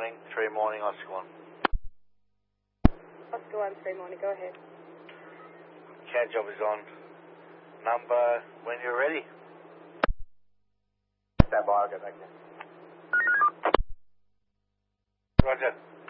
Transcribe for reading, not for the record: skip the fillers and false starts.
morning, 3 morning, Oscar 1. Oscar 1, 3 morning, go ahead. CAD job is on. Number, when you're ready. Stand by, I'll get back there. Roger.